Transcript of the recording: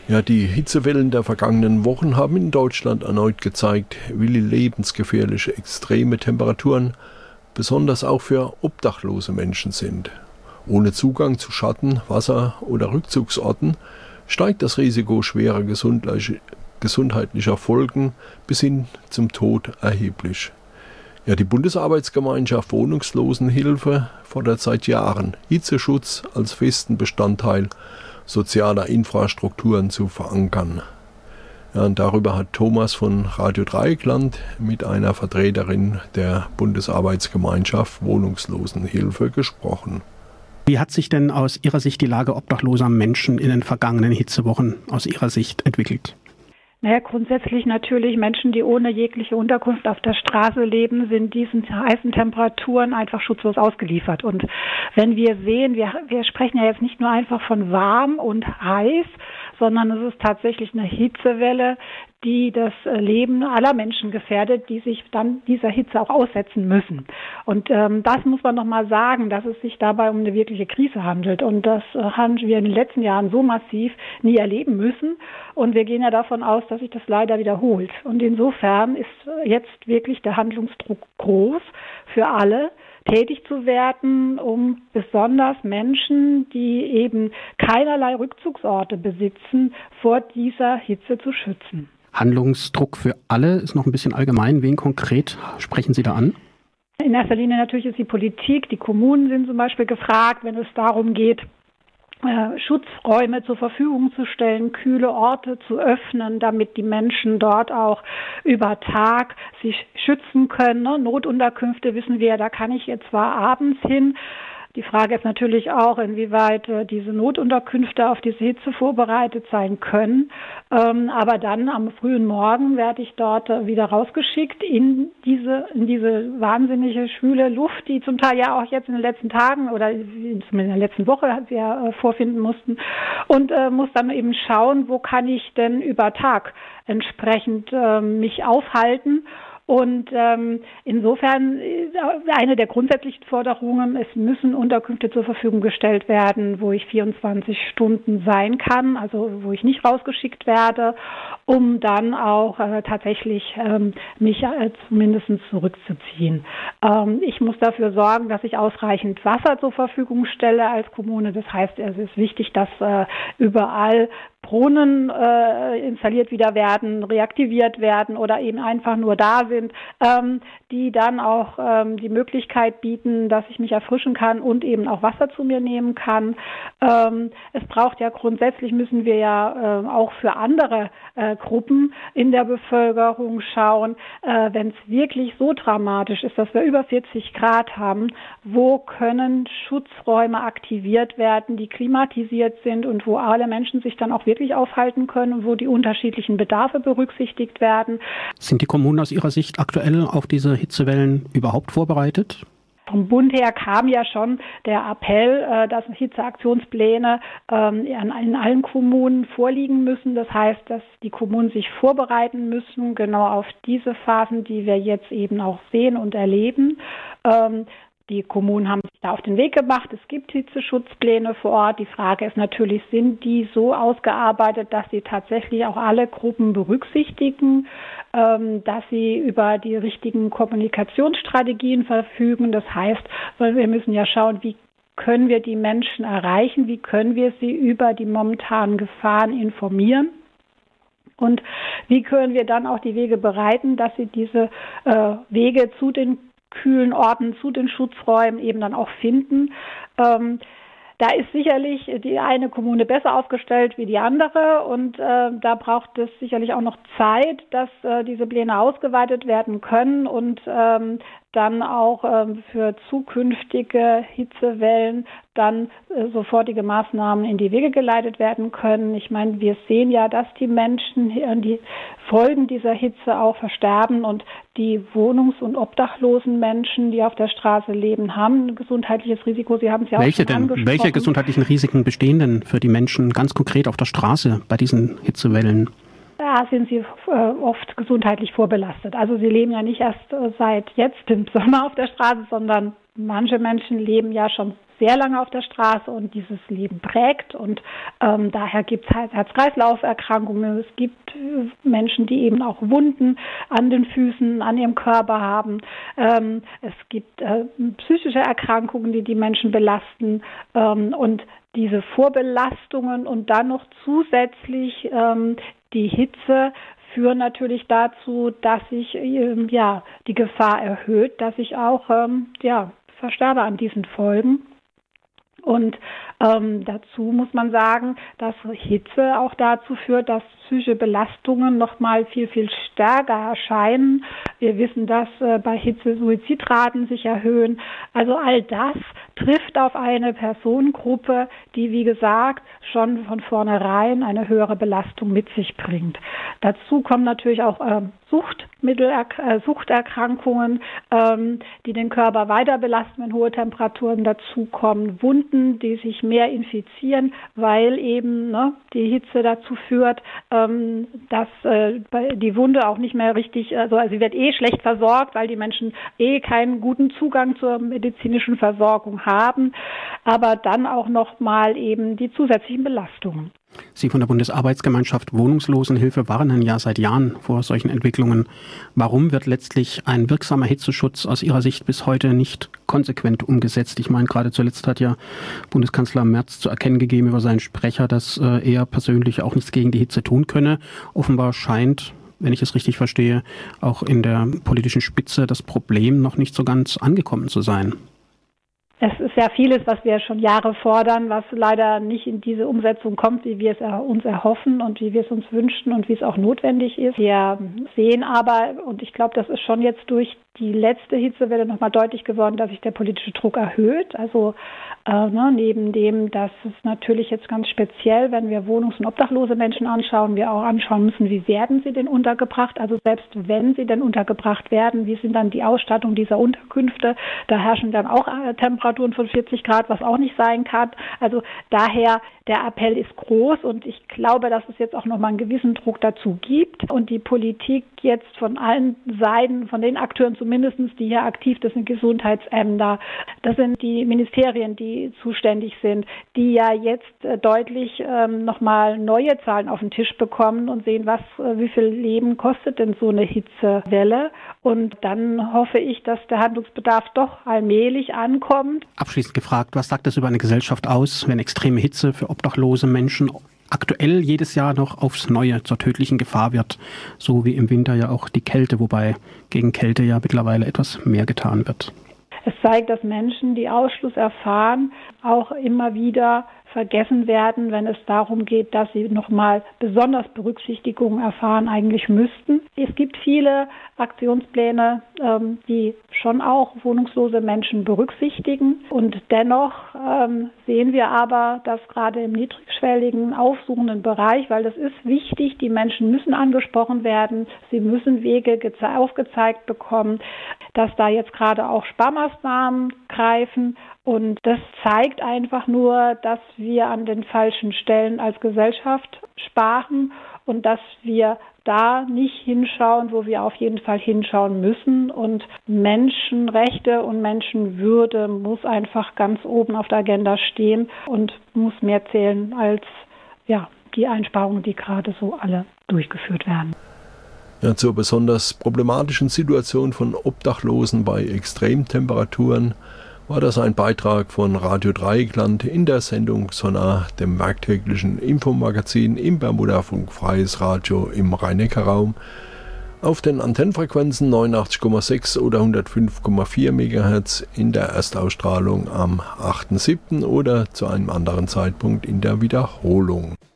Ja, die Hitzewellen der vergangenen Wochen haben in Deutschland erneut gezeigt, wie lebensgefährliche extreme Temperaturen besonders auch für obdachlose Menschen sind. Ohne Zugang zu Schatten, Wasser oder Rückzugsorten steigt das Risiko schwerer gesundheitlicher Folgen bis hin zum Tod erheblich. Ja, die Bundesarbeitsgemeinschaft Wohnungslosenhilfe fordert seit Jahren, Hitzeschutz als festen Bestandteil sozialer Infrastrukturen zu verankern. Ja, und darüber hat Thomas von Radio Dreieckland mit einer Vertreterin der Bundesarbeitsgemeinschaft Wohnungslosenhilfe gesprochen. Wie hat sich denn aus Ihrer Sicht die Lage obdachloser Menschen in den vergangenen Hitzewochen aus Ihrer Sicht entwickelt? Naja, grundsätzlich natürlich Menschen, die ohne jegliche Unterkunft auf der Straße leben, sind diesen heißen Temperaturen einfach schutzlos ausgeliefert. Und wenn wir sehen, wir sprechen ja jetzt nicht nur einfach von warm und heiß, sondern es ist tatsächlich eine Hitzewelle, die das Leben aller Menschen gefährdet, die sich dann dieser Hitze auch aussetzen müssen. Und das muss man nochmal sagen, dass es sich dabei um eine wirkliche Krise handelt. Und das haben wir in den letzten Jahren so massiv nie erleben müssen. Und wir gehen ja davon aus, dass sich das leider wiederholt. Und insofern ist jetzt wirklich der Handlungsdruck groß für alle, tätig zu werden, um besonders Menschen, die eben keinerlei Rückzugsorte besitzen, vor dieser Hitze zu schützen. Handlungsdruck für alle ist noch ein bisschen allgemein. Wen konkret sprechen Sie da an? In erster Linie natürlich ist die Politik. Die Kommunen sind zum Beispiel gefragt, wenn es darum geht, Schutzräume zur Verfügung zu stellen, kühle Orte zu öffnen, damit die Menschen dort auch über Tag sich schützen können. Notunterkünfte wissen wir, da kann ich jetzt zwar abends hin. Die Frage ist natürlich auch, inwieweit diese Notunterkünfte auf diese Hitze vorbereitet sein können. Aber dann am frühen Morgen werde ich dort wieder rausgeschickt in diese wahnsinnige schwüle Luft, die zum Teil ja auch jetzt in den letzten Tagen oder zumindest in der letzten Woche wir vorfinden mussten. Und muss dann eben schauen, wo kann ich denn über Tag entsprechend mich aufhalten. Und insofern eine der grundsätzlichen Forderungen, es müssen Unterkünfte zur Verfügung gestellt werden, wo ich 24 Stunden sein kann, also wo ich nicht rausgeschickt werde, um dann auch tatsächlich mich zumindest zurückzuziehen. Ich muss dafür sorgen, dass ich ausreichend Wasser zur Verfügung stelle als Kommune. Das heißt, es ist wichtig, dass überall Brunnen installiert wieder werden, reaktiviert werden oder eben einfach nur da sind, die dann auch die Möglichkeit bieten, dass ich mich erfrischen kann und eben auch Wasser zu mir nehmen kann. Es braucht ja grundsätzlich, müssen wir ja auch für andere Gruppen in der Bevölkerung schauen, wenn es wirklich so dramatisch ist, dass wir über 40 Grad haben, wo können Schutzräume aktiviert werden, die klimatisiert sind und wo alle Menschen sich dann auch wirklich aufhalten können und wo die unterschiedlichen Bedarfe berücksichtigt werden. Sind die Kommunen aus Ihrer Sicht aktuell auf diese Hitzewellen überhaupt vorbereitet? Vom Bund her kam ja schon der Appell, dass Hitzeaktionspläne in allen Kommunen vorliegen müssen. Das heißt, dass die Kommunen sich vorbereiten müssen, genau auf diese Phasen, die wir jetzt eben auch sehen und erleben. Die Kommunen haben sich da auf den Weg gemacht. Es gibt Hitzeschutzpläne vor Ort. Die Frage ist natürlich, sind die so ausgearbeitet, dass sie tatsächlich auch alle Gruppen berücksichtigen, dass sie über die richtigen Kommunikationsstrategien verfügen. Das heißt, wir müssen ja schauen, wie können wir die Menschen erreichen, wie können wir sie über die momentanen Gefahren informieren. Und wie können wir dann auch die Wege bereiten, dass sie diese Wege zu den kühlen Orten, zu den Schutzräumen eben dann auch finden. Da ist sicherlich die eine Kommune besser aufgestellt wie die andere und da braucht es sicherlich auch noch Zeit, dass diese Pläne ausgeweitet werden können und dann auch für zukünftige Hitzewellen dann sofortige Maßnahmen in die Wege geleitet werden können. Ich meine, wir sehen ja, dass die Menschen an die Folgen dieser Hitze auch versterben und die wohnungs- und obdachlosen Menschen, die auf der Straße leben, haben ein gesundheitliches Risiko. Sie haben es ja auch schon angesprochen. Welche gesundheitlichen Risiken bestehen denn für die Menschen ganz konkret auf der Straße bei diesen Hitzewellen? da sind sie oft gesundheitlich vorbelastet. Also sie leben ja nicht erst seit jetzt im Sommer auf der Straße, sondern manche Menschen leben ja schon sehr lange auf der Straße und dieses Leben prägt und daher gibt es halt Herz-Kreislauf-Erkrankungen. Es gibt Menschen, die eben auch Wunden an den Füßen, an ihrem Körper haben. Es gibt psychische Erkrankungen, die Menschen belasten und diese Vorbelastungen und dann noch zusätzlich die Hitze führen natürlich dazu, dass sich die Gefahr erhöht, dass ich auch versterbe an diesen Folgen. Und dazu muss man sagen, dass Hitze auch dazu führt, dass psychische Belastungen noch mal viel, viel stärker erscheinen. Wir wissen, dass bei Hitze Suizidraten sich erhöhen. Also all das trifft auf eine Personengruppe, die, wie gesagt, schon von vornherein eine höhere Belastung mit sich bringt. Dazu kommen natürlich auch Suchterkrankungen, die den Körper weiter belasten, wenn hohe Temperaturen dazukommen, Wunden, die sich mehr infizieren, weil eben die Hitze dazu führt, dass die Wunde auch nicht mehr richtig, also sie wird schlecht versorgt, weil die Menschen keinen guten Zugang zur medizinischen Versorgung haben, aber dann auch nochmal eben die zusätzlichen Belastungen. Sie von der Bundesarbeitsgemeinschaft Wohnungslosenhilfe warnen ja seit Jahren vor solchen Entwicklungen. Warum wird letztlich ein wirksamer Hitzeschutz aus Ihrer Sicht bis heute nicht konsequent umgesetzt? Ich meine, gerade zuletzt hat ja Bundeskanzler Merz zu erkennen gegeben über seinen Sprecher, dass er persönlich auch nichts gegen die Hitze tun könne. Offenbar scheint, wenn ich es richtig verstehe, auch in der politischen Spitze das Problem noch nicht so ganz angekommen zu sein. Es ist ja vieles, was wir schon Jahre fordern, was leider nicht in diese Umsetzung kommt, wie wir es uns erhoffen und wie wir es uns wünschen und wie es auch notwendig ist. Wir sehen aber, und ich glaube, das ist schon jetzt durch die letzte Hitzewelle nochmal deutlich geworden, dass sich der politische Druck erhöht. Also neben dem, dass es natürlich jetzt ganz speziell, wenn wir wohnungs- und obdachlose Menschen anschauen, wir auch anschauen müssen, wie werden sie denn untergebracht? Also selbst wenn sie denn untergebracht werden, wie sind dann die Ausstattung dieser Unterkünfte? Da herrschen dann auch Temperaturen von 40 Grad, was auch nicht sein kann. Also daher, der Appell ist groß und ich glaube, dass es jetzt auch nochmal einen gewissen Druck dazu gibt und die Politik jetzt von allen Seiten, von den Akteuren zumindest, die hier aktiv sind, Gesundheitsämter, das sind die Ministerien, die zuständig sind, die ja jetzt deutlich nochmal neue Zahlen auf den Tisch bekommen und sehen, wie viel Leben kostet denn so eine Hitzewelle. Und dann hoffe ich, dass der Handlungsbedarf doch allmählich ankommt. Abschließend gefragt, was sagt das über eine Gesellschaft aus, wenn extreme Hitze für obdachlose Menschen aktuell jedes Jahr noch aufs Neue zur tödlichen Gefahr wird, so wie im Winter ja auch die Kälte, wobei gegen Kälte ja mittlerweile etwas mehr getan wird? Es zeigt, dass Menschen, die Ausschluss erfahren, auch immer wieder vergessen werden, wenn es darum geht, dass sie nochmal besonders Berücksichtigung erfahren eigentlich müssten. Es gibt viele Aktionspläne, die schon auch wohnungslose Menschen berücksichtigen. Und dennoch sehen wir aber, dass gerade im niedrigschwelligen, aufsuchenden Bereich, weil das ist wichtig, die Menschen müssen angesprochen werden, sie müssen Wege aufgezeigt bekommen, dass da jetzt gerade auch Sparmaßnahmen greifen. Und das zeigt einfach nur, dass wir an den falschen Stellen als Gesellschaft sparen und dass wir da nicht hinschauen, wo wir auf jeden Fall hinschauen müssen. Und Menschenrechte und Menschenwürde muss einfach ganz oben auf der Agenda stehen und muss mehr zählen als die Einsparungen, die gerade so alle durchgeführt werden. Ja, zur besonders problematischen Situation von Obdachlosen bei Extremtemperaturen war das ein Beitrag von Radio Dreieckland in der Sendung Sonar, dem werktäglichen Infomagazin im Bermuda-Funk Freies Radio im Rhein-Neckar-Raum, auf den Antennenfrequenzen 89,6 oder 105,4 MHz in der Erstausstrahlung am 8.7. oder zu einem anderen Zeitpunkt in der Wiederholung.